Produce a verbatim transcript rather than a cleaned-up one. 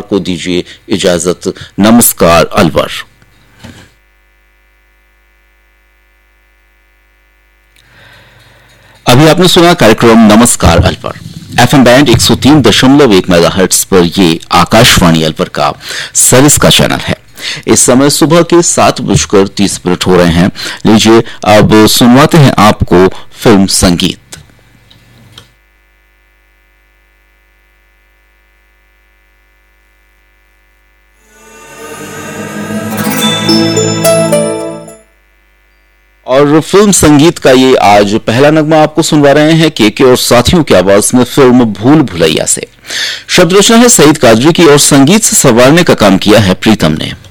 को दीजिए इजाजत। नमस्कार अलवर। अभी आपने सुना कार्यक्रम नमस्कार अलवर। एफएम बैंड एक सौ तीन दशमलव एक मेगाहर्ट्ज पर ये आकाशवाणी अलवर का सर्विस का चैनल है। इस समय सुबह के सात बजकर तीस मिनट हो रहे हैं। लीजिए अब सुनवाते हैं आपको फिल्म संगीत। और फिल्म संगीत का ये आज पहला नगमा आपको सुनवा रहे हैं केके और साथियों की आवाज में फिल्म भूल भुलैया से। शब्द रचना है सईद कादरी की और संगीत से संवारने का काम किया है प्रीतम ने।